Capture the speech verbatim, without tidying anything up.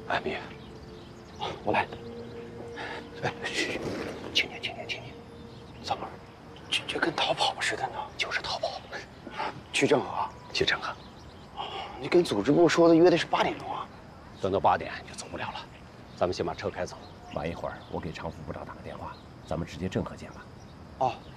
哎，明月，我来。哎，嘘，请您，请您，请您。怎么？这这跟逃跑似的呢？就是逃跑。去郑和？去郑和。你跟组织部说的约的是八点钟啊？等到八点就走不了了。咱们先把车开走。晚一会儿我给常副部长打个电话，咱们直接郑和见吧。哦。